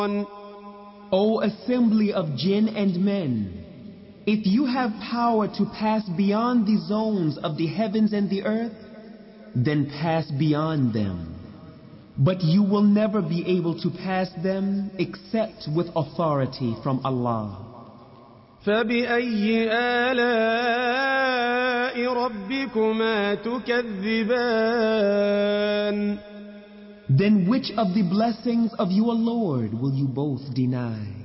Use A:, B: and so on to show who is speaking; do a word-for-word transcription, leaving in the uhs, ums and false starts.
A: O assembly of jinn and men, if you have power to pass beyond the zones of the heavens and the earth, then pass beyond them. But you will never be able to pass them except with authority from Allah.
B: فَبِأَيِّ آلَاءِ رَبِّكُمَا تُكَذِّبَانِ
A: Then which of the blessings of your Lord will you both deny?